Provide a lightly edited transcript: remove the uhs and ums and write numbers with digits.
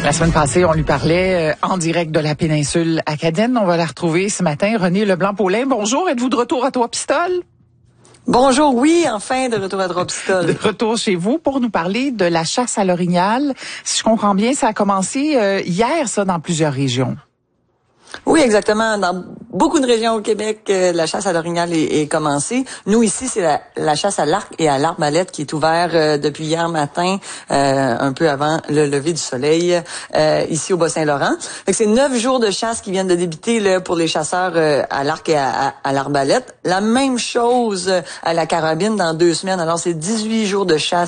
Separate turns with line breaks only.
La semaine passée, on lui parlait en direct de la péninsule acadienne. On va la retrouver ce matin. René Leblanc-Paulin, bonjour. Êtes-vous de retour à Trois-Pistoles?
Bonjour, oui, enfin de retour à Trois-Pistoles.
De retour chez vous pour nous parler de la chasse à l'orignal. Si je comprends bien, ça a commencé hier, ça, dans plusieurs régions.
Oui, exactement. Dans beaucoup de régions au Québec, la chasse à l'orignal est commencée. Nous, ici, c'est la chasse à l'arc et à l'arbalète qui est ouverte depuis hier matin, un peu avant le lever du soleil, ici au Bas-Saint-Laurent. Fait que c'est 9 jours de chasse qui viennent de débuter là, pour les chasseurs à l'arc et à l'arbalète. La même chose à la carabine dans 2 semaines. Alors, c'est 18 jours de chasse